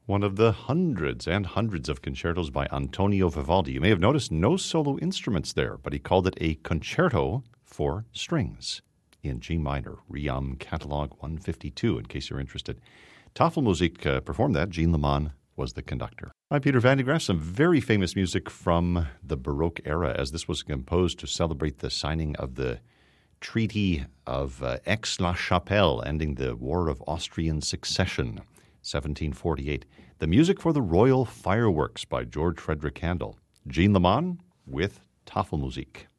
One of the hundreds and hundreds of concertos by Antonio Vivaldi. You may have noticed no solo instruments there, but he called it a concerto for strings in G minor, Ream Catalog 152, in case you're interested. Tafelmusik performed that. Jean Leman was the conductor. I'm Peter Van de Graaff. Some very famous music from the Baroque era, as this was composed to celebrate the signing of the Treaty of Aix-la-Chapelle, ending the War of Austrian Succession, 1748. The music for the Royal Fireworks by George Frederick Handel. Jean Leman with Tafelmusik.